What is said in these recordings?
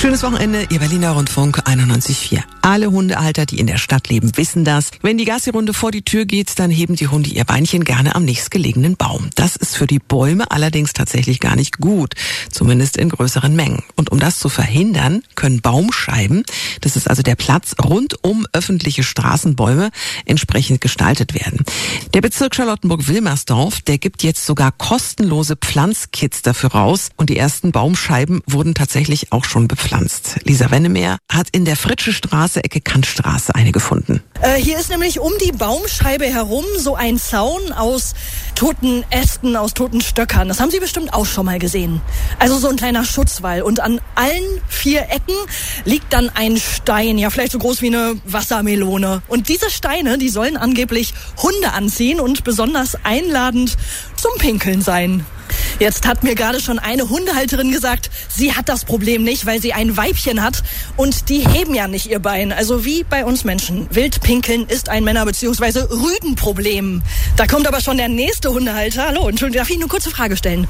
Schönes Wochenende, Ihr Berliner Rundfunk 91.4. Alle Hundehalter, die in der Stadt leben, wissen das. Wenn die Gassi-Runde vor die Tür geht, dann heben die Hunde ihr Beinchen gerne am nächstgelegenen Baum. Das ist für die Bäume allerdings tatsächlich gar nicht gut, zumindest in größeren Mengen. Und um das zu verhindern, können Baumscheiben, das ist also der Platz rund um öffentliche Straßenbäume, entsprechend gestaltet werden. Der Bezirk Charlottenburg-Wilmersdorf, der gibt jetzt sogar kostenlose Pflanzkits dafür raus und die ersten Baumscheiben wurden tatsächlich auch schon bepflanzt. Lisa Wennemeer hat in der Fritsche Straße, Ecke Kantstraße, eine gefunden. Hier ist nämlich um die Baumscheibe herum so ein Zaun aus toten Ästen, aus toten Stöckern. Das haben Sie bestimmt auch schon mal gesehen. Also so ein kleiner Schutzwall. Und an allen 4 Ecken liegt dann ein Stein, ja vielleicht so groß wie eine Wassermelone. Und diese Steine, die sollen angeblich Hunde anziehen und besonders einladend zum Pinkeln sein. Jetzt hat mir gerade schon eine Hundehalterin gesagt, sie hat das Problem nicht, weil sie ein Weibchen hat und die heben ja nicht ihr Bein. Also wie bei uns Menschen. Wildpinkeln ist ein Männer- bzw. Rüdenproblem. Da kommt aber schon der nächste Hundehalter. Hallo, Entschuldigung, darf ich eine kurze Frage stellen?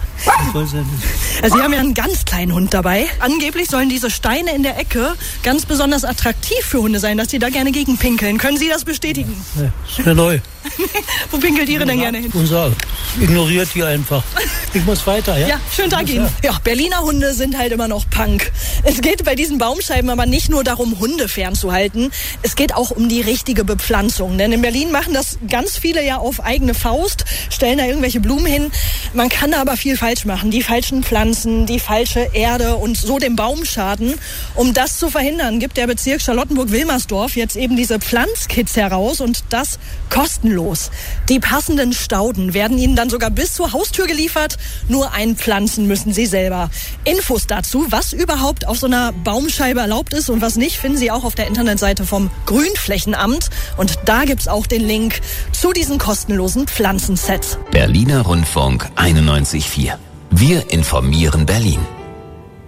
Sie haben ja einen ganz kleinen Hund dabei. Angeblich sollen diese Steine in der Ecke ganz besonders attraktiv für Hunde sein, dass sie da gerne gegen pinkeln. Können Sie das bestätigen? Ja, ist mir neu. Wo pinkelt Ihre denn gerne hin? Unser ignoriert die einfach. Ich muss weiter, ja? Ja, schönen Tag Ihnen. Ja, Berliner Hunde sind halt immer noch Punk. Es geht bei diesen Baumscheiben aber nicht nur darum, Hunde fernzuhalten. Es geht auch um die richtige Bepflanzung. Denn in Berlin machen das ganz viele ja auf eigene Faust, stellen da irgendwelche Blumen hin. Man kann da aber viel falsch machen. Die falschen Pflanzen, die falsche Erde und so dem Baum schaden. Um das zu verhindern, gibt der Bezirk Charlottenburg-Wilmersdorf jetzt eben diese Pflanzkits heraus und das kostenlos. Die passenden Stauden werden Ihnen dann sogar bis zur Haustür geliefert. Nur einpflanzen müssen Sie selber. Infos dazu, was überhaupt auf so einer Baumscheibe erlaubt ist und was nicht, finden Sie auch auf der Internetseite vom Grünflächenamt. Und da gibt's auch den Link zu diesen kostenlosen Pflanzensets. Berliner Rundfunk 91.4. Wir informieren Berlin.